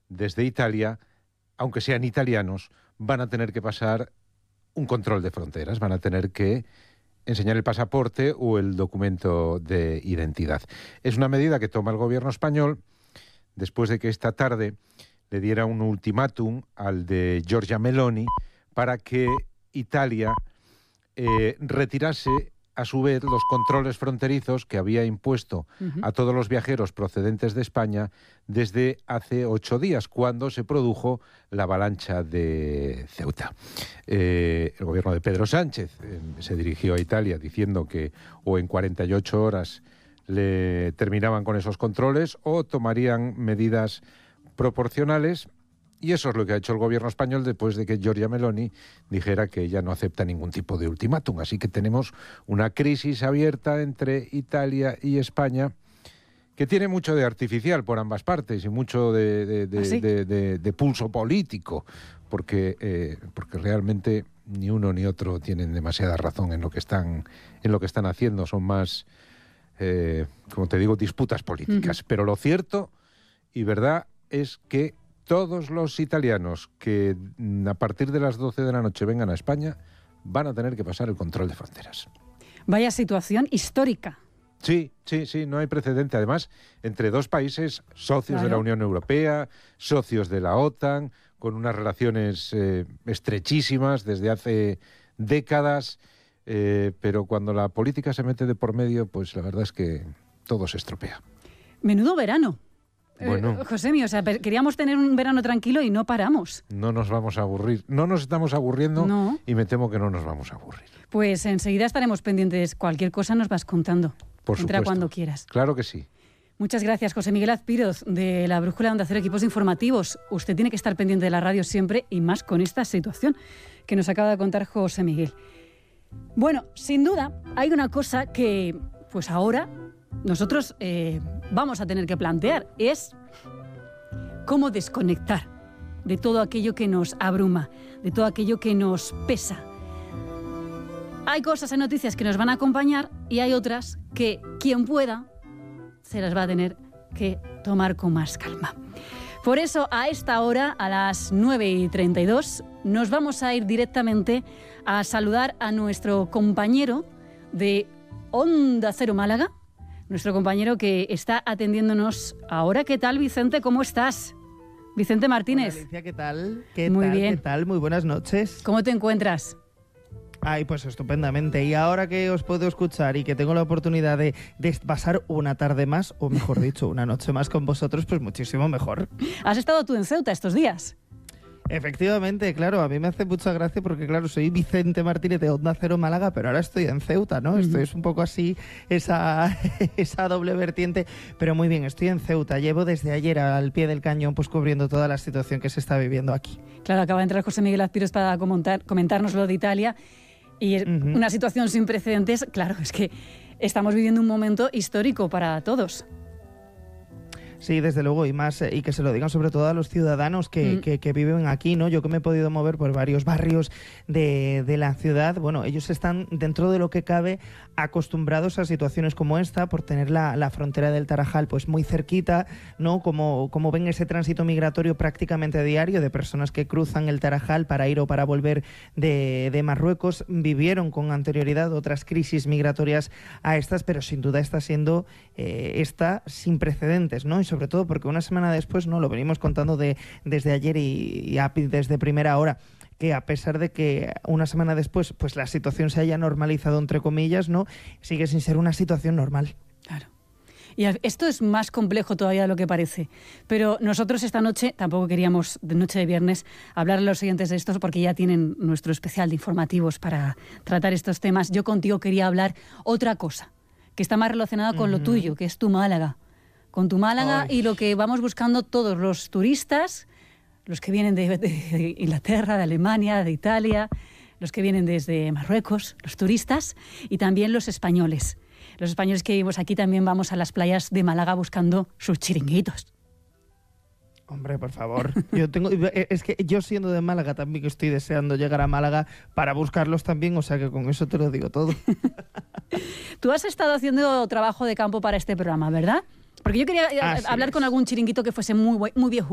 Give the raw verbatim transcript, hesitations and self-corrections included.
desde Italia, aunque sean italianos, van a tener que pasar un control de fronteras, van a tener que enseñar el pasaporte o el documento de identidad. Es una medida que toma el gobierno español después de que esta tarde le diera un ultimátum al de Giorgia Meloni para que Italia eh, retirase a su vez los controles fronterizos que había impuesto uh-huh. a todos los viajeros procedentes de España desde hace ocho días, cuando se produjo la avalancha de Ceuta. Eh, el gobierno de Pedro Sánchez eh, se dirigió a Italia diciendo que o en cuarenta y ocho horas le terminaban con esos controles o tomarían medidas proporcionales. Y eso es lo que ha hecho el gobierno español después de que Giorgia Meloni dijera que ella no acepta ningún tipo de ultimátum. Así que tenemos una crisis abierta entre Italia y España que tiene mucho de artificial por ambas partes y mucho de, de, de, ¿Ah, sí? de, de, de pulso político, porque, eh, porque realmente ni uno ni otro tienen demasiada razón en lo que están, en lo que están haciendo. Son más, eh, como te digo, disputas políticas. Uh-huh. Pero lo cierto y verdad es que todos los italianos que a partir de las doce de la noche vengan a España van a tener que pasar el control de fronteras. Vaya situación histórica. Sí, sí, sí, no hay precedente. Además, entre dos países socios claro. de la Unión Europea, socios de la OTAN, con unas relaciones eh, estrechísimas desde hace décadas, eh, pero cuando la política se mete de por medio, pues la verdad es que todo se estropea. Menudo verano. Bueno, eh, Josemi, o sea, queríamos tener un verano tranquilo y no paramos. No nos vamos a aburrir. No nos estamos aburriendo no. y me temo que no nos vamos a aburrir. Pues enseguida estaremos pendientes. Cualquier cosa nos vas contando. Por Entra supuesto. cuando quieras. Claro que sí. Muchas gracias, José Miguel Azpiroz, de la Brújula de Onda Cero Equipos Informativos. Usted tiene que estar pendiente de la radio siempre y más con esta situación que nos acaba de contar José Miguel. Bueno, sin duda, hay una cosa que, pues ahora, nosotros eh, vamos a tener que plantear, es cómo desconectar de todo aquello que nos abruma, de todo aquello que nos pesa. Hay cosas en noticias que nos van a acompañar y hay otras que quien pueda se las va a tener que tomar con más calma. Por eso, a esta hora, a las nueve y treinta y dos, nos vamos a ir directamente a saludar a nuestro compañero de Onda Cero Málaga, nuestro compañero que está atendiéndonos ahora. ¿Qué tal, Vicente? ¿Cómo estás? Vicente Martínez. Hola, Alicia, ¿qué tal? ¿Qué Muy tal? bien. ¿Qué tal? Muy buenas noches. ¿Cómo te encuentras? Ay, pues estupendamente. Y ahora que os puedo escuchar y que tengo la oportunidad de, de pasar una tarde más, o mejor dicho, una noche más con vosotros, pues muchísimo mejor. ¿Has estado tú en Ceuta estos días? Efectivamente, claro, a mí me hace mucha gracia porque, claro, soy Vicente Martínez de Onda Cero Málaga, pero ahora estoy en Ceuta, ¿no? Uh-huh. Esto es un poco así, esa, esa doble vertiente, pero muy bien, estoy en Ceuta. Llevo desde ayer al pie del cañón, pues cubriendo toda la situación que se está viviendo aquí. Claro, acaba de entrar José Miguel Azpiroz para comentar, comentarnos lo de Italia. Y es uh-huh. una situación sin precedentes. Claro, es que estamos viviendo un momento histórico para todos. Sí, desde luego, y más y que se lo digan sobre todo a los ciudadanos que, mm. que, que viven aquí, ¿no? Yo que me he podido mover por varios barrios de, de la ciudad, bueno, ellos están dentro de lo que cabe acostumbrados a situaciones como esta, por tener la, la frontera del Tarajal pues muy cerquita, ¿no? Como, como ven ese tránsito migratorio prácticamente diario de personas que cruzan el Tarajal para ir o para volver de, de Marruecos. Vivieron con anterioridad otras crisis migratorias a estas, pero sin duda está siendo eh, esta sin precedentes, ¿no? Y sobre todo porque una semana después, no lo venimos contando de, desde ayer y, y a, desde primera hora, que a pesar de que una semana después pues la situación se haya normalizado, entre comillas, no, sigue sin ser una situación normal. Claro. Y esto es más complejo todavía de lo que parece. Pero nosotros esta noche, tampoco queríamos, de noche de viernes, hablar a los oyentes de esto porque ya tienen nuestro especial de informativos para tratar estos temas. Yo contigo quería hablar otra cosa, que está más relacionada con uh-huh. lo tuyo, que es tu Málaga. Con tu Málaga Ay. Y lo que vamos buscando todos los turistas, los que vienen de, de Inglaterra, de Alemania, de Italia, los que vienen desde Marruecos, los turistas, y también los españoles. Los españoles que vivimos aquí también vamos a las playas de Málaga buscando sus chiringuitos. Hombre, por favor. Yo tengo, es que yo siendo de Málaga también estoy deseando llegar a Málaga para buscarlos también, o sea que con eso te lo digo todo. Tú has estado haciendo trabajo de campo para este programa, ¿verdad? Porque yo quería Así hablar es. con algún chiringuito que fuese muy, muy viejo.